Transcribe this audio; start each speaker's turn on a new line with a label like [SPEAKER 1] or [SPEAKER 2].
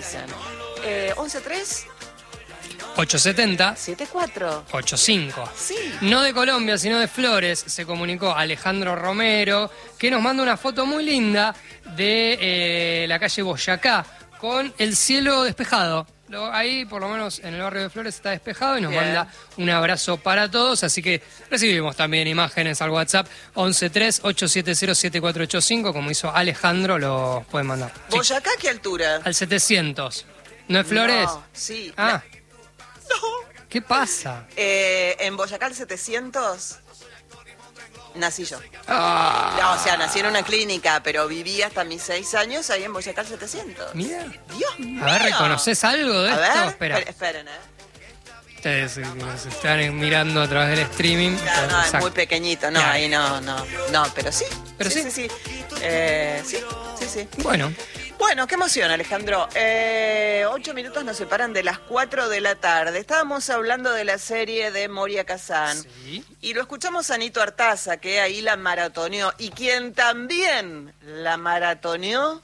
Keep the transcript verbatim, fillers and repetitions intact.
[SPEAKER 1] dicen. Eh, once tres
[SPEAKER 2] ocho setenta
[SPEAKER 1] siete cuatro
[SPEAKER 2] ochenta y cinco.
[SPEAKER 1] Sí.
[SPEAKER 2] No de Colombia, sino de Flores, se comunicó Alejandro Romero, que nos manda una foto muy linda de eh, la calle Boyacá, con el cielo despejado. Lo, ahí, por lo menos en el barrio de Flores, está despejado y nos
[SPEAKER 1] Bien.
[SPEAKER 2] manda un abrazo para todos. Así que recibimos también imágenes al WhatsApp once tres ocho siete cero siete cuatro ocho cinco, como hizo Alejandro, lo pueden mandar. Sí.
[SPEAKER 1] ¿Boyacá qué altura?
[SPEAKER 2] Al setecientos. ¿No es Flores?
[SPEAKER 1] No, sí.
[SPEAKER 2] Ah,
[SPEAKER 1] No.
[SPEAKER 2] ¿qué pasa?
[SPEAKER 1] Eh, en Boyacá el setecientos nací yo.
[SPEAKER 2] Ah,
[SPEAKER 1] No, o sea, nací en una clínica, pero viví hasta mis seis años ahí en Boyacá el setecientos.
[SPEAKER 2] mira.
[SPEAKER 1] Dios mío.
[SPEAKER 2] A ver, ¿reconoces algo de
[SPEAKER 1] A
[SPEAKER 2] esto?
[SPEAKER 1] ver,
[SPEAKER 2] Espera.
[SPEAKER 1] esper- esperen, ¿eh?
[SPEAKER 2] Ustedes eh, que nos están mirando a través del streaming.
[SPEAKER 1] No, no, es
[SPEAKER 2] Exacto.
[SPEAKER 1] muy pequeñito, no,
[SPEAKER 2] Claro.
[SPEAKER 1] ahí no, no, no, pero sí.
[SPEAKER 2] Pero sí.
[SPEAKER 1] Sí, sí, Eh, sí, sí, sí.
[SPEAKER 2] Bueno,
[SPEAKER 1] Bueno, qué emoción, Alejandro. Eh, ocho minutos nos separan de las cuatro de la tarde. Estábamos hablando de la serie de Moria Kazan.
[SPEAKER 2] sí.
[SPEAKER 1] Y lo escuchamos a Nito Artaza, que ahí la maratoneó. Y quien también la maratoneó